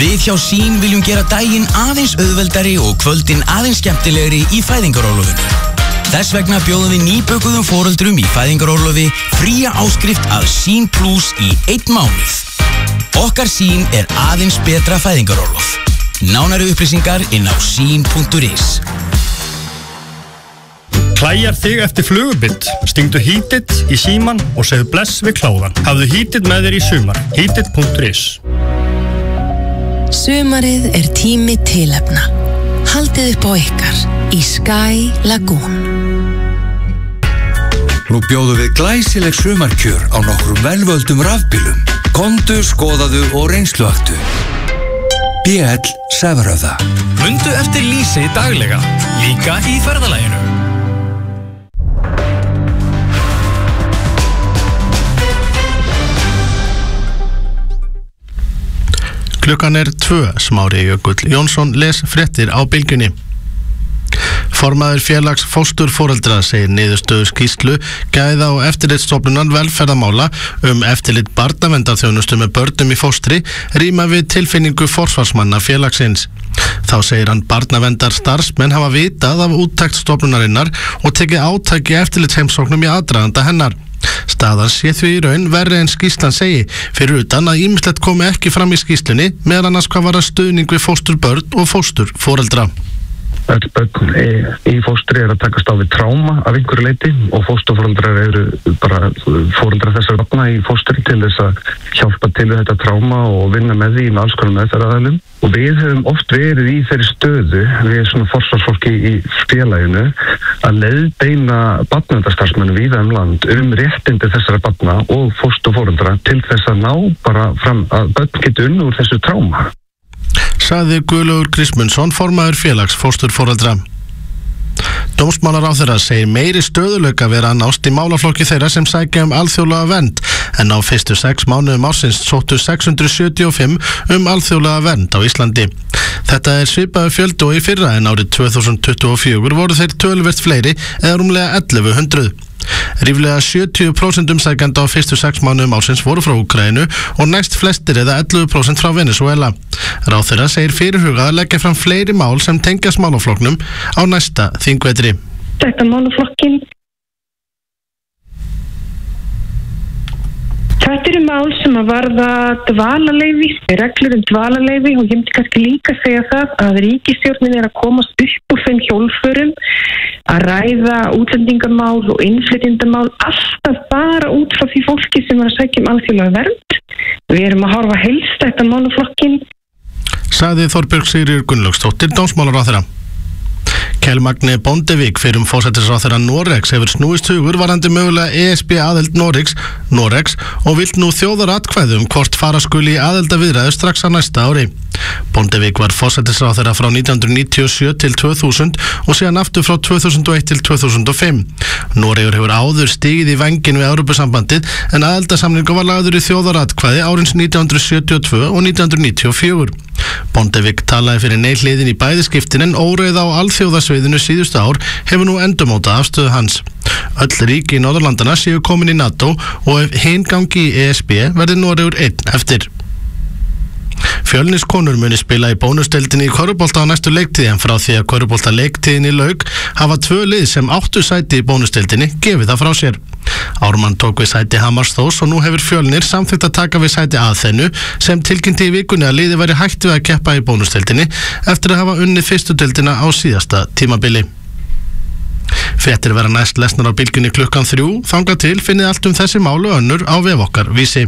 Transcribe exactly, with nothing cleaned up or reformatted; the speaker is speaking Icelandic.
Við hjá Sín viljum gera daginn aðeins auðveldari og kvöldin aðeins skemmtilegri í fæðingarorlofinu. Þess vegna bjóðum við nýbökuðum foreldrum í fæðingarorlofi fría áskrift að Sín Plus í einn mánuð. Okkar Sín er aðeins betra fæðingarorlof. Nánari upplýsingar inn á sín punktur is. Klæjar þig eftir flugubill? Stingdu Heatit í síman og segðu bless við kláðan. Hafðu Heatit með þér í sumar. Heatit punktur is. Sumarið er tími tilefna. Haldið upp á ykkar í Sky Lagoon. Nú bjóðum við glæsileg sumarkjör á nokkrum velvöldum rafbílum. Komdu, skoðaðu og reynsluaktu. B L Severöða. Mundu eftir Lýsi daglega, líka í ferðalaginu. Klukkan er tvö. Smári Jökull Jónsson les fréttir á Bylgjunni. Formaður félags fósturforeldra segir niðurstöðu skýrslu Gæða- og eftirlitsstofnunar velferðarmála um eftirlit barnaverndarþjónustu með börnum í fóstri ríma við tilfinningu forsvarsmanna félagsins. Þá segir hann barnaverndar starfsmenn hafa vitað af úttekt stofnunarinnar og tekið átaki eftirlitsheimsóknum í aðdraganda hennar. Staðan sé því í raun verri en skýrslan segi, fyrir utan að ýmislegt komi ekki fram í skýrslunni, meðal annars hvað varðar stuðning við fósturbörn og fósturforeldra. Öll börn í fóstri er að takast á við tráma af einhverju leyti og fósturforeldrar eru bara foreldrar þessar barna í fóstri til þess að hjálpa til við þetta tráma og vinna með því með alls konar meðferðaraðilum. Og við höfum oft verið í þeirri stöðu, við erum svona forsvarsfólki í félaginu, að leiðbeina barnaverndarstarfsmenn víða um land um réttindi þessara barna og fósturforeldra til þess að ná bara fram að börn geti unnið úr þessu tráma. Sagði Guðlaugur Kristmundsson, formaður félags fósturforeldra. Dómsmálaráðherra segir meiri stöðuleika vera að nást í málaflokki þeirra sem sækja um alþjóðlega vernd, en á fyrstu sex mánuðum ársins sóttu sex hundruð sjötíu og fimm um alþjóðlega vernd á Íslandi. Þetta er svipaður fjöldi og í fyrra, en árið tvö þúsund tuttugu og fjögur voru þeir töluvert fleiri eða rúmlega ellefu hundruð. Ríflega sjötíu prósent umsækjanda á fyrstu sex mánuðum ársins voru frá Úkraínu og næst flestir eða ellefu prósent frá Venezuela. Ráðherra segir fyrirhugað að leggja fram fleiri mál sem tengjast málaflokknum á næsta þingvetri. Þetta málaflokkin. Þetta eru mál sem að varða dvalarleyfi, reglur um dvalarleyfi og ég myndi kannski líka segja það að ríkisstjórnin er að komast upp úr þeim hjólförum að ræða útlendingamál og innflytjendamál alltaf bara út frá því fólki sem er að sækja um alþjóðlega vernd. Við erum að horfa helst þetta málaflokkin. Sagði Þorbjörg Sigríður Gunnlaugsdóttir, dómsmálaráðherra. Kjell Magni Bondevik, fyrrum forsætisráðherra Noregs, hefur snúist hugur varðandi mögulega E S B aðild Noregs, Noregs og vill nú þjóðaratkvæði um hvort fara skuli í aðildarviðræður strax á næsta ári. Bondevik var forsætisráðherra frá nítján hundruð níutíu og sjö til tvö þúsund og síðan aftur frá tvö þúsund og eitt til tvö þúsund og fimm. Noregur hefur áður stigið í vænginn við Evrópusambandið en aðildarsamningur var lagður í þjóðaratkvæði árins nítján hundruð sjötíu og tvö og nítján hundruð níutíu og fjögur. Bondevik talaði fyrir nei hliðin í bæði skiptin en óreiða á alþjóðasviðinu síðustu ár hefur nú endurmótað afstöðu hans. Öll ríki í Norðurlandana séu komin í NATO og ef hin gangi í E S B verði Noregur einn eftir. Fjölniskonur muni spila í bónusdeildinni í körfubolta á næstu leiktíð en frá því að körfubolta leiktíðinni lauk hafa tvö lið sem áttu sæti í bónusdeildinni gefið það frá sér. Ármann tók við sæti Hamars Þórs og nú hefur Fjölnir samþykkt að taka við sæti Aþenu sem tilkynnti í vikunni að liðið væri hætt við að keppa í bónusdeildinni eftir að hafa unnið fyrstu deildina á síðasta tímabili. Fréttir vera næst lesnar á Bylgjunni klukkan þrjú, þangað til finnið allt um þessi málu önnur á vef okkar Vísi.